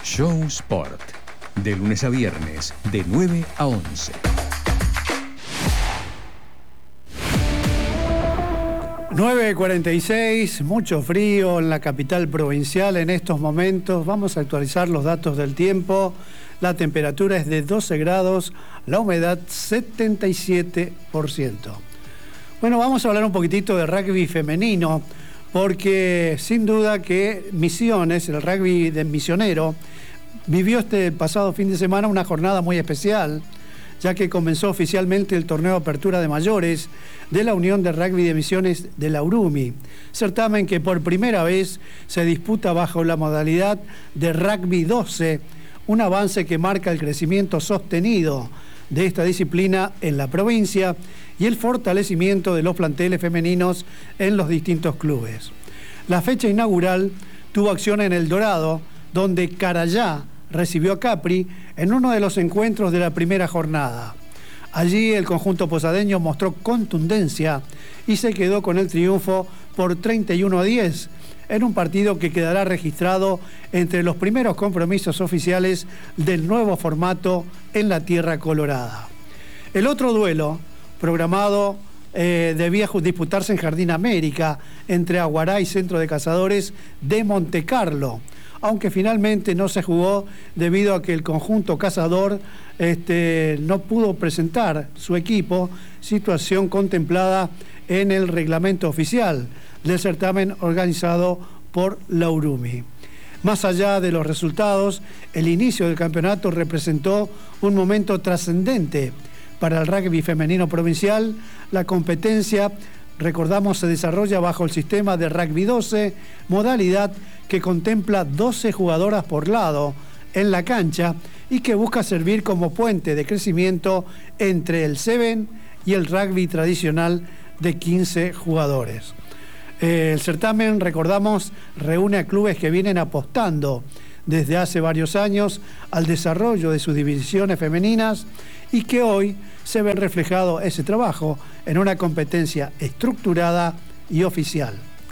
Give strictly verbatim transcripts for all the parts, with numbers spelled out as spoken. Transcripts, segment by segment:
Show Sport, de lunes a viernes, de nueve a once. nueve cuarenta y seis, mucho frío en la capital provincial en estos momentos. Vamos a actualizar los datos del tiempo. La temperatura es de doce grados, la humedad setenta y siete por ciento. Bueno, vamos a hablar un poquitito de rugby femenino, porque sin duda que Misiones, el rugby de misionero, vivió este pasado fin de semana una jornada muy especial, ya que comenzó oficialmente el torneo Apertura de Mayores de la Unión de Rugby de Misiones de la URUMI, certamen que por primera vez se disputa bajo la modalidad de Rugby doce, un avance que marca el crecimiento sostenido de esta disciplina en la provincia y el fortalecimiento de los planteles femeninos en los distintos clubes. La fecha inaugural tuvo acción en El Dorado, donde Carayá recibió a Capri en uno de los encuentros de la primera jornada. Allí el conjunto posadeño mostró contundencia y se quedó con el triunfo por treinta y uno a diez, en un partido que quedará registrado entre los primeros compromisos oficiales del nuevo formato en la Tierra Colorada. El otro duelo, programado, eh, debía disputarse en Jardín América, entre Aguará y Centro de Cazadores de Montecarlo, aunque finalmente no se jugó debido a que el conjunto cazador este, no pudo presentar su equipo, situación contemplada en el reglamento oficial del certamen organizado por la URUMI. Más allá de los resultados, el inicio del campeonato representó un momento trascendente para el rugby femenino provincial. La competencia, recordamos, se desarrolla bajo el sistema de Rugby doce, modalidad que contempla doce jugadoras por lado en la cancha y que busca servir como puente de crecimiento entre el Seven y el rugby tradicional de quince jugadores. Eh, el certamen, recordamos, reúne a clubes que vienen apostando desde hace varios años al desarrollo de sus divisiones femeninas y que hoy se ve reflejado ese trabajo en una competencia estructurada y oficial.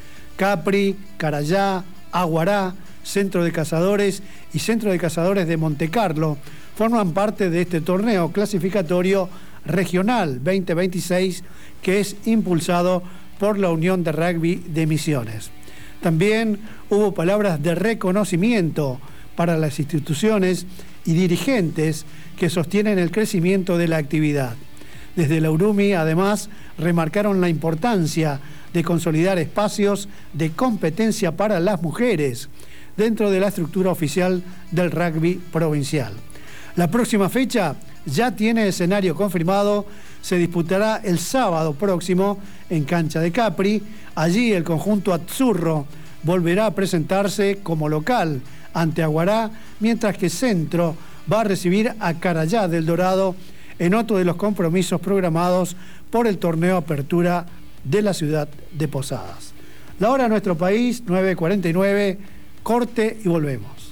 Capri, Carayá, Aguará, Centro de Cazadores y Centro de Cazadores de Montecarlo forman parte de este torneo clasificatorio regional veinte veintiséis que es impulsado por la Unión de Rugby de Misiones. También hubo palabras de reconocimiento para las instituciones y dirigentes que sostienen el crecimiento de la actividad. Desde la URUMI, además, remarcaron la importancia de consolidar espacios de competencia para las mujeres dentro de la estructura oficial del rugby provincial. La próxima fecha ya tiene escenario confirmado, se disputará el sábado próximo en cancha de Capri. Allí el conjunto azzurro volverá a presentarse como local ante Aguará, mientras que Centro va a recibir a Carayá del Dorado en otro de los compromisos programados por el torneo Apertura de la ciudad de Posadas. La hora en nuestro país, nueve cuarenta y nueve, corte y volvemos.